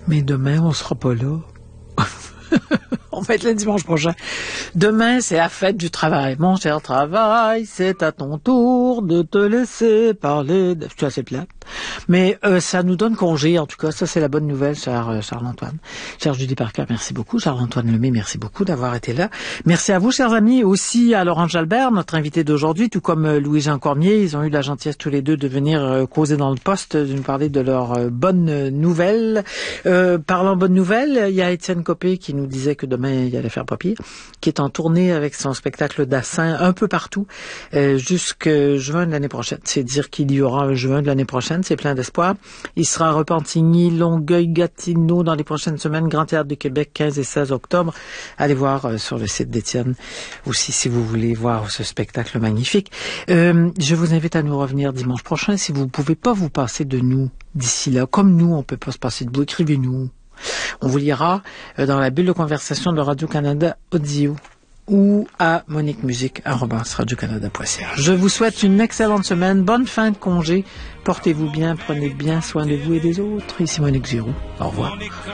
Mais demain, on sera pas là. On va être le dimanche prochain. Demain, c'est la fête du travail. Mon cher travail, c'est à ton tour de te laisser parler. Je suis assez plate. Mais ça nous donne congé, en tout cas. Ça, c'est la bonne nouvelle, cher Charles-Antoine. Cher Julie Parker, merci beaucoup. Charles-Antoine Lemay, merci beaucoup d'avoir été là. Merci à vous, chers amis. Aussi à Laurent Jalbert, notre invité d'aujourd'hui, tout comme Louis-Jean Cormier. Ils ont eu la gentillesse tous les deux de venir causer dans le poste, de nous parler de leurs bonnes nouvelles. Parlant bonnes nouvelles, il y a Étienne Copé qui nous disait que demain, il allait faire papier, qui est en tournée avec son spectacle d'Assin un peu partout jusqu'à juin de l'année prochaine. C'est dire qu'il y aura un juin de l'année prochaine, c'est plein d'espoir. Il sera à Repentigny, Longueuil, Gatineau dans les prochaines semaines, Grand Théâtre de Québec, 15 et 16 octobre. Allez voir sur le site d'Étienne aussi si vous voulez voir ce spectacle magnifique. Je vous invite à nous revenir dimanche prochain. Si vous pouvez pas vous passer de nous d'ici là, comme nous, on peut pas se passer de vous, écrivez-nous. On vous lira dans la bulle de conversation de Radio-Canada Audio ou à moniquemusique@radiocanada.ca. Je vous souhaite une excellente semaine, bonne fin de congé, portez-vous bien, prenez bien soin de vous et des autres. Ici Monique Giroux. Au revoir.